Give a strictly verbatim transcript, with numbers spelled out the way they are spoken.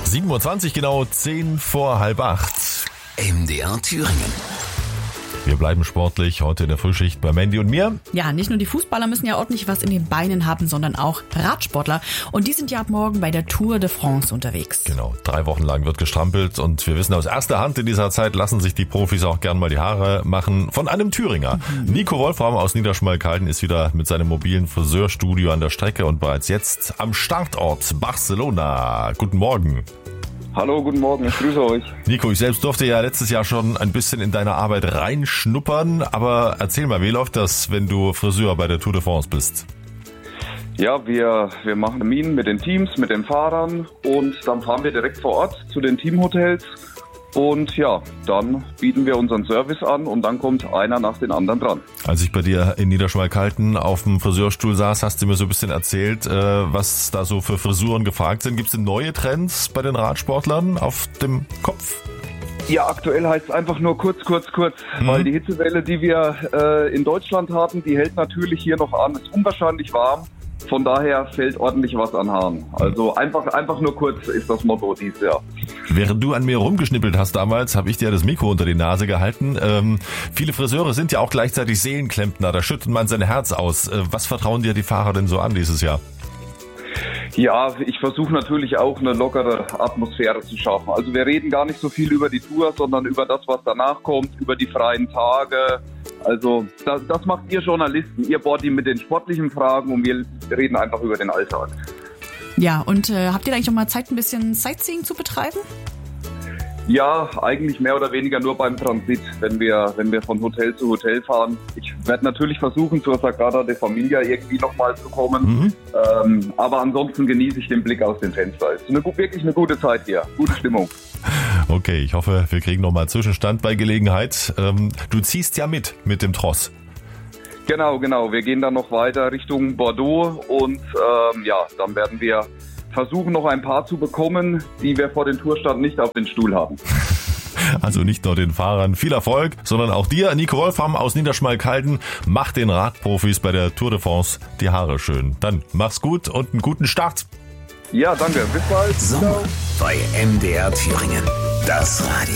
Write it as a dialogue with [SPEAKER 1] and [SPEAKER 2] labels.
[SPEAKER 1] sieben Uhr zwanzig genau, zehn vor halb acht.
[SPEAKER 2] M D R Thüringen.
[SPEAKER 1] Wir bleiben sportlich, heute in der Frühschicht bei Mandy und mir.
[SPEAKER 3] Ja, nicht nur die Fußballer müssen ja ordentlich was in den Beinen haben, sondern auch Radsportler. Und die sind ja ab morgen bei der Tour de France unterwegs.
[SPEAKER 1] Genau, drei Wochen lang wird gestrampelt und wir wissen aus erster Hand, in dieser Zeit lassen sich die Profis auch gern mal die Haare machen von einem Thüringer. Mhm. Nico Wolfram aus Niederschmalkalden ist wieder mit seinem mobilen Friseurstudio an der Strecke und bereits jetzt am Startort Barcelona. Guten Morgen.
[SPEAKER 4] Hallo, guten Morgen, ich grüße euch.
[SPEAKER 1] Nico, ich selbst durfte ja letztes Jahr schon ein bisschen in deine Arbeit reinschnuppern, aber erzähl mal, wie läuft das, wenn du Friseur bei der Tour de France bist?
[SPEAKER 4] Ja, wir, wir machen Termine mit den Teams, mit den Fahrern und dann fahren wir direkt vor Ort zu den Teamhotels und ja, dann bieten wir unseren Service an und dann kommt einer nach den anderen dran.
[SPEAKER 1] Als ich bei dir in Niederschmalkalden auf dem Friseurstuhl saß, hast du mir so ein bisschen erzählt, was da so für Frisuren gefragt sind. Gibt es denn neue Trends bei den Radsportlern auf dem Kopf?
[SPEAKER 4] Ja, aktuell heißt es einfach nur kurz, kurz, kurz, mhm. weil die Hitzewelle, die wir äh, in Deutschland hatten, die hält natürlich hier noch an. Es ist unwahrscheinlich warm. Von daher fällt ordentlich was an Haaren. Also einfach einfach nur kurz ist das Motto dieses Jahr.
[SPEAKER 1] Während du an mir rumgeschnippelt hast damals, habe ich dir das Mikro unter die Nase gehalten. Ähm, viele Friseure sind ja auch gleichzeitig Seelenklempner, da schüttet man sein Herz aus. Äh, was vertrauen dir die Fahrer denn so an dieses Jahr?
[SPEAKER 4] Ja, ich versuche natürlich auch eine lockere Atmosphäre zu schaffen. Also wir reden gar nicht so viel über die Tour, sondern über das, was danach kommt, über die freien Tage. Also das, das macht ihr Journalisten. Ihr bohrt ihn mit den sportlichen Fragen und wir reden einfach über den Alltag.
[SPEAKER 3] Ja, und äh, habt ihr eigentlich noch mal Zeit, ein bisschen Sightseeing zu betreiben?
[SPEAKER 4] Ja, eigentlich mehr oder weniger nur beim Transit, wenn wir wenn wir von Hotel zu Hotel fahren. Ich werde natürlich versuchen, zur Sagrada de Familia irgendwie nochmal zu kommen. Mhm. Ähm, aber ansonsten genieße ich den Blick aus dem Fenster. Es ist eine, wirklich eine gute Zeit hier, gute Stimmung.
[SPEAKER 1] Okay, ich hoffe, wir kriegen nochmal Zwischenstand bei Gelegenheit. Ähm, du ziehst ja mit, mit dem Tross.
[SPEAKER 4] Genau, genau. Wir gehen dann noch weiter Richtung Bordeaux und ähm, ja, dann werden wir versuchen, noch ein paar zu bekommen, die wir vor dem Tourstart nicht auf den Stuhl haben.
[SPEAKER 1] Also nicht nur den Fahrern viel Erfolg, sondern auch dir, Nico Wolfram aus Niederschmalkalden, macht den Radprofis bei der Tour de France die Haare schön. Dann mach's gut und einen guten Start.
[SPEAKER 4] Ja, danke. Bis bald.
[SPEAKER 2] So, bei M D R Thüringen. Das Radio.